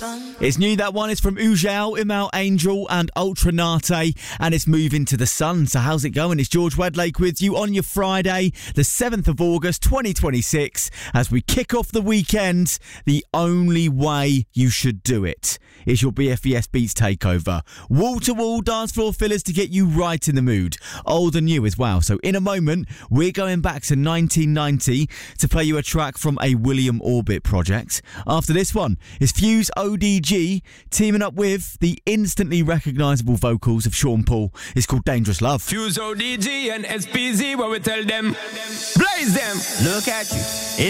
It's new, that one is from Ujao, Imal Angel and Ultranate, and it's moving to the sun. So how's it going? It's George Wedlake with you on your Friday, the 7th of August 2026, as we kick off the weekend. The only way you should do it is your BFES Beats takeover. Wall-to-wall dance floor fillers to get you right in the mood. Old and new as well. So in a moment, we're going back to 1990 to play you a track from a William Orbit project. After this one is Fuse ODG teaming up with the instantly recognisable vocals of Sean Paul. It's called Dangerous Love. Fuse ODG and SPZ, what we tell them? Blaze them! Look at you.